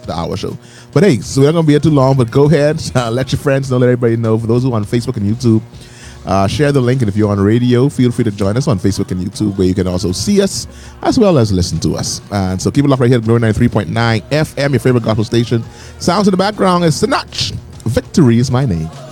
the hour show. But hey, so we're not going to be here too long, but go ahead, let your friends know, let everybody know. For those who are on Facebook and YouTube, share the link, and if you're on radio, feel free to join us on Facebook and YouTube, where you can also see us as well as listen to us. And so keep it locked right here at Glory 93.9 FM, your favorite gospel station. Sounds in the background is Sinach. Victory is my name.